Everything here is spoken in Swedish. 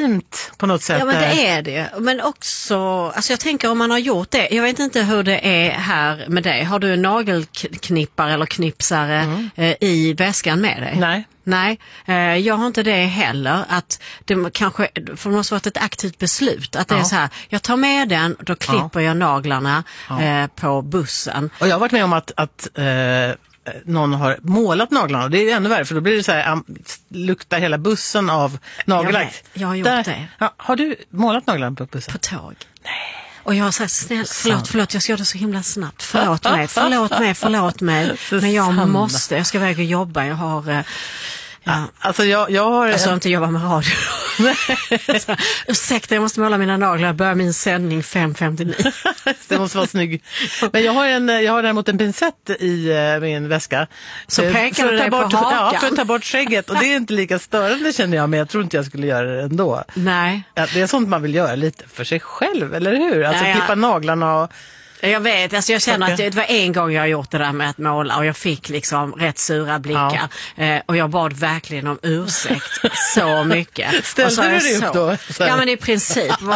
fint på något sätt. Ja, men det är det. Men också, alltså jag tänker om man har gjort det. Jag vet inte hur det är här med dig. Har du en nagelknippare eller knipsare i väskan med dig? Nej, jag har inte det heller. Att det kanske, för det måste vara ett aktivt beslut. Att det är så här, jag tar med den, då klipper jag naglarna på bussen. Och jag har varit med om att någon har målat naglarna. Det är ännu värre, för då blir det så här, luktar hela bussen av nagellack. Jag har gjort det. Ja, har du målat naglarna på bussen? På tåg. Nej. Och jag har sagt, förlåt, jag ska göra det så himla snabbt. Förlåt mig. Men jag måste, jag ska väga och jobba. Jag har... Alltså jag har... Alltså inte jobba med radio. Ursäkta, jag måste måla mina naglar. Jag börjar min sändning 5:59. Det måste vara snygg. Men jag har däremot en pincett i min väska. Så pekar du dig på hakan? Ja, för att ta bort skägget. Och det är inte lika störande, känner jag. Men jag tror inte jag skulle göra det ändå. Nej. Ja, det är sånt man vill göra lite för sig själv, eller hur? Alltså klippa naglarna och... Jag vet, alltså jag känner att det var en gång jag har gjort det där med att måla och jag fick liksom rätt sura blickar och jag bad verkligen om ursäkt så mycket. Ställde du dig upp då? Ja, men i princip,